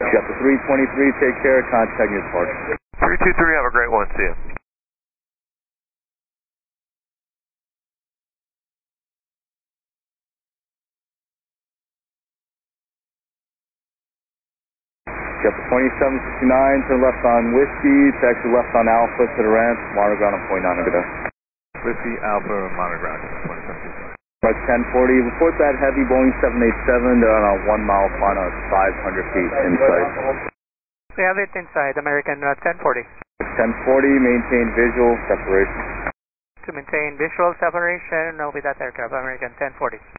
Got the 323, take care, contact your departure. 323, have a great one, see you. Got the 2769, turn left on Whiskey, taxi left on Alpha to the ramp, monoground on point 9, good day. Whiskey, Alpha, monoground, 2769. Mark 1040, report that heavy Boeing 787, they're on a 1 mile final at 500 feet inside. We have it inside, American 1040. 1040, maintain visual separation. To maintain visual separation with that aircraft, American 1040.